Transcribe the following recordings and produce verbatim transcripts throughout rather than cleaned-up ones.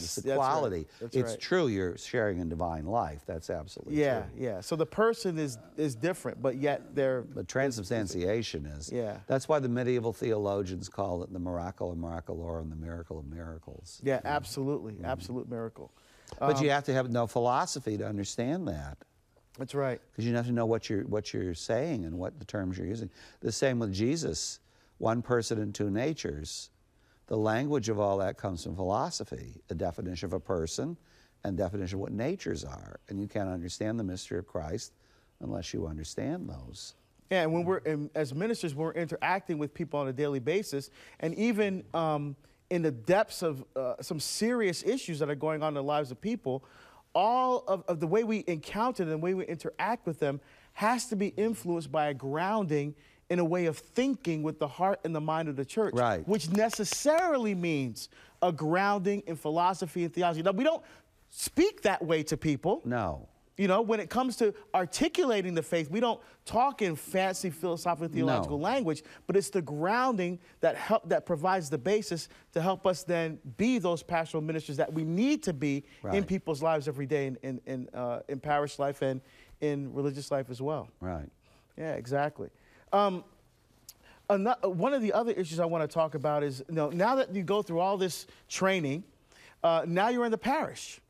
It's the That's quality. right. That's it's right. true you're sharing in divine life. That's absolutely Yeah, true. yeah. So the person is is different, but yet they're... But transubstantiation is. Yeah. That's why the medieval theologians call it the miracle of miracolorum, the miracle of miracles. Yeah, absolutely. Mm-hmm. Absolute miracle. But um, you have to have no philosophy to understand that. That's right. Because you have to know what you're, what you're saying and what the terms you're using. The same with Jesus, one person and two natures. The language of all that comes from philosophy, the definition of a person and definition of what natures are. And you can't understand the mystery of Christ unless you understand those. Yeah, and when we're, and as ministers, we're interacting with people on a daily basis, and even um, in the depths of uh, some serious issues that are going on in the lives of people, all of, of the way we encounter them, the way we interact with them, has to be influenced by a grounding in a way of thinking with the heart and the mind of the church, right. which necessarily means a grounding in philosophy and theology. Now, we don't speak that way to people. No. You know, when it comes to articulating the faith, we don't talk in fancy philosophical theological no. language, but it's the grounding that help that provides the basis to help us then be those pastoral ministers that we need to be right. in people's lives every day, in in in, uh, in parish life and in religious life as well. Right. Yeah, exactly. Um, another, one of the other issues I want to talk about is, you know, now that you go through all this training, uh, now you're in the parish.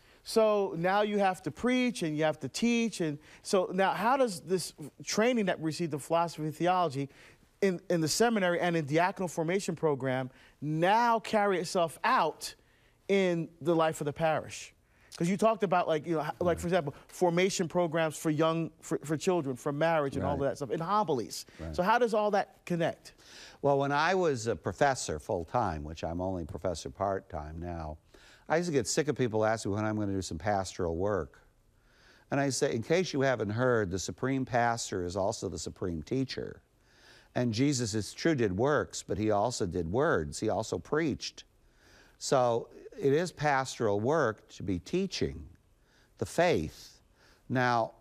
So now you have to preach and you have to teach. And so now how does this training that we received in philosophy and theology in, in the seminary and in diaconal formation program now carry itself out in the life of the parish? Because you talked about, like, you know, like, for example, formation programs for young, for, for children, for marriage and right. all of that stuff, in homilies. Right. So how does all that connect? Well, when I was a professor full-time, which I'm only professor part-time now, I used to get sick of people asking me when I'm going to do some pastoral work. And I say, in case you haven't heard, the supreme pastor is also the supreme teacher. And Jesus, it's true, did works, but he also did words. He also preached. So it is pastoral work to be teaching the faith. Now,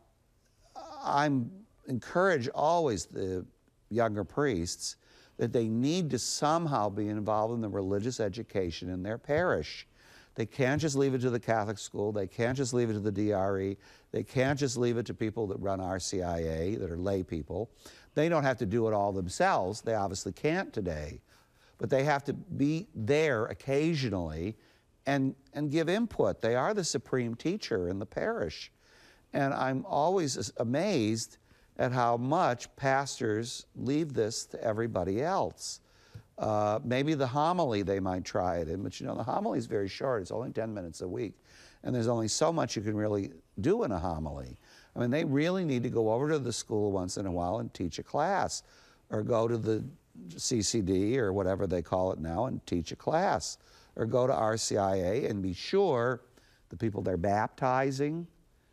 I'm encourage always the younger priests that they need to somehow be involved in the religious education in their parish. They can't just leave it to the Catholic school. They can't just leave it to the D R E. They can't just leave it to people that run R C I A, that are lay people. They don't have to do it all themselves. They obviously can't today. But they have to be there occasionally and, and give input. They are the supreme teacher in the parish. And I'm always amazed at how much pastors leave this to everybody else. Uh, maybe the homily they might try it in, but you know, the homily is very short. It's only ten minutes a week. And there's only so much you can really do in a homily. I mean, they really need to go over to the school once in a while and teach a class, or go to the C C D or whatever they call it now and teach a class, or go to R C I A and be sure the people they're baptizing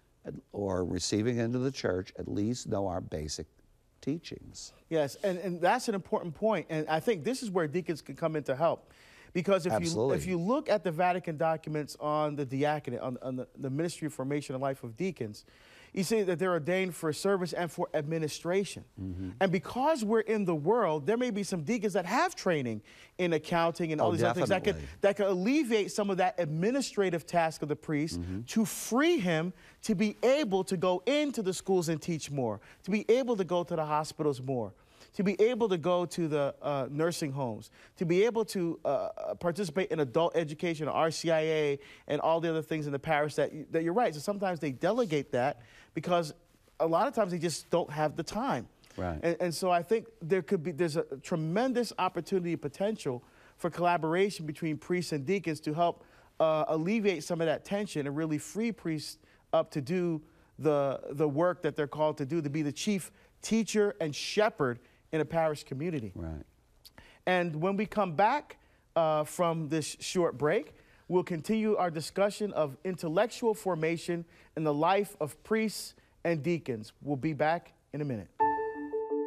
or receiving into the church at least know our basic teachings. Yes, and, and that's an important point, and I think this is where deacons can come in to help. Because if Absolutely. you if you look at the Vatican documents on the diaconate, on, on the, the ministry of formation and life of deacons, you see that they're ordained for service and for administration. Mm-hmm. And because we're in the world, there may be some deacons that have training in accounting and all oh, these other things that could, definitely. that could alleviate some of that administrative task of the priest mm-hmm. to free him to be able to go into the schools and teach more, to be able to go to the hospitals more, to be able to go to the uh, nursing homes, to be able to uh, participate in adult education, R C I A, and all the other things in the parish that, you, that you're right. So sometimes they delegate that because a lot of times they just don't have the time. Right. And, and so I think there could be, there's a tremendous opportunity potential for collaboration between priests and deacons to help uh, alleviate some of that tension and really free priests up to do the, the work that they're called to do, to be the chief teacher and shepherd in a parish community. Right. And when we come back uh, from this short break, we'll continue our discussion of intellectual formation in the life of priests and deacons. We'll be back in a minute.